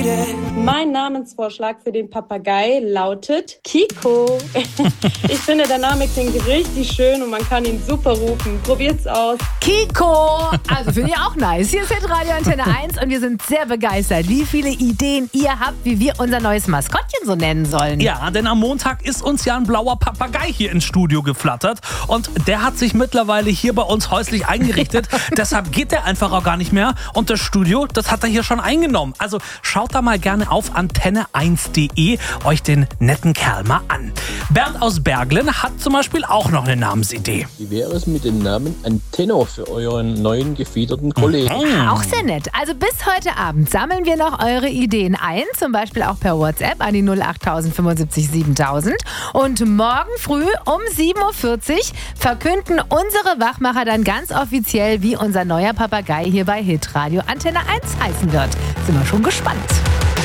Mein Namensvorschlag für den Papagei lautet Kiko. Ich finde, der Name klingt richtig schön und man kann ihn super rufen. Probiert's aus. Kiko! Also finde ich auch nice. Hier ist Hitradio Antenne 1 und wir sind sehr begeistert, wie viele Ideen ihr habt, wie wir unser neues Maskottchen so nennen sollen. Ja, denn am Montag ist uns ja ein blauer Papagei hier ins Studio geflattert und der hat sich mittlerweile hier bei uns häuslich eingerichtet. Deshalb geht der einfach auch gar nicht mehr und das Studio, das hat er hier schon eingenommen. Also schaut da mal gerne auf antenne1.de euch den netten Kerl mal an. Bernd aus Berglen hat zum Beispiel auch noch eine Namensidee. Wie wäre es mit dem Namen Antenno für euren neuen gefiederten Kollegen? Auch sehr nett. Also bis heute Abend sammeln wir noch eure Ideen ein, zum Beispiel auch per WhatsApp an die 08000 75 7000. Und morgen früh um 7.40 Uhr verkünden unsere Wachmacher dann ganz offiziell, wie unser neuer Papagei hier bei Hitradio Antenne 1 heißen wird. Sind wir schon gespannt.